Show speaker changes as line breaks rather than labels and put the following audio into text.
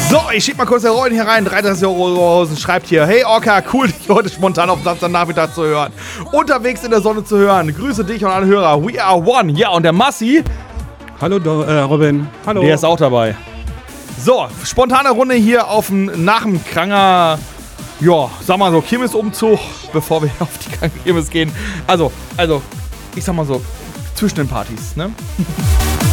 So, ich schieb mal kurz den Rollen hier rein. 33 € schreibt hier: Hey Orca, cool, dich heute spontan auf Samstagnachmittag zu hören. Unterwegs in der Sonne zu hören. Grüße dich und alle Hörer. We are one. Ja, und der Massi.
Hallo Robin. Hallo.
Der ist auch dabei. So, spontane Runde hier nach dem Kranger, ja, sag mal so, Kirmesumzug, bevor wir auf die Kirmes gehen. Also, ich sag mal so, zwischen den Partys, ne?